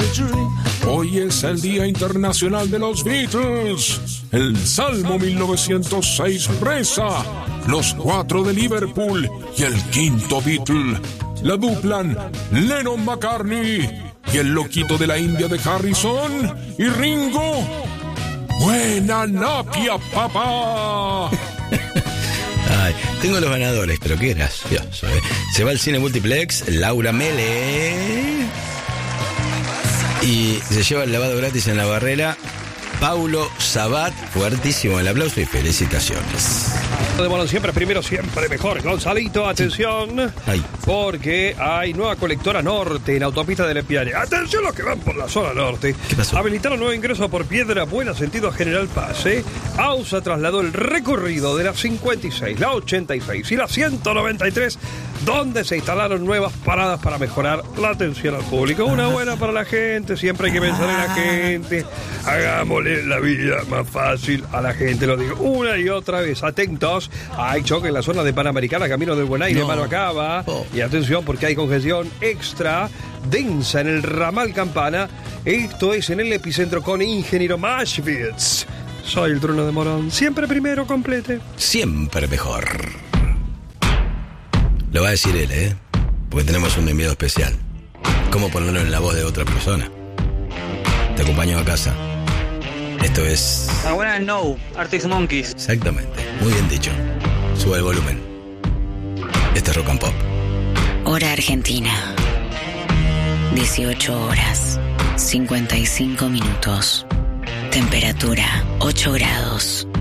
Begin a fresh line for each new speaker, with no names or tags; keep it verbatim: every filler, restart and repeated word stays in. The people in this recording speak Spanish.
Hoy es el Día Internacional de los Beatles. El Salmo mil novecientos seis reza: los cuatro de Liverpool y el quinto Beatle la duplan Lennon-McCartney y el loquito de la India de Harrison y Ringo. ¡Buena napia, papá!
Ay, tengo los ganadores, pero qué gracioso, ¿eh? Se va al cine multiplex Laura Mele y se lleva el lavado gratis en la barrera Paulo Sabat. Fuertísimo el aplauso y felicitaciones.
De Bolón siempre primero, siempre mejor. Gonzalito, atención.
Ay.
Porque hay nueva colectora norte en autopista del Espiare. Atención los que van por la zona norte.
¿Qué pasó?
Habilitaron nuevo ingreso por Piedra Buena, sentido General Paz. ¿eh? AUSA trasladó el recorrido de la cincuenta y seis, la ochenta y seis y la ciento noventa y tres, donde se instalaron nuevas paradas para mejorar la atención al público. Una buena para la gente, siempre hay que pensar en la gente. Hagámosle la vida más fácil a la gente, lo digo una y otra vez. Atentos, hay choque en la zona de Panamericana, camino del Buen Aire,
no.
mano acaba.
Oh.
Y atención porque hay congestión extra densa en el ramal Campana. Esto es en el epicentro con Ingeniero Mashvitz. Soy el Trueno de Morón, siempre primero, complete.
Siempre mejor. Lo va a decir él, ¿eh? Porque tenemos un enviado especial. ¿Cómo ponerlo en la voz de otra persona? Te acompaño a casa. Esto es...
I wanna know, Arctic Monkeys.
Exactamente, muy bien dicho. Sube el volumen. Este es Rock and Pop.
Hora Argentina. dieciocho horas, cincuenta y cinco minutos. Temperatura ocho grados.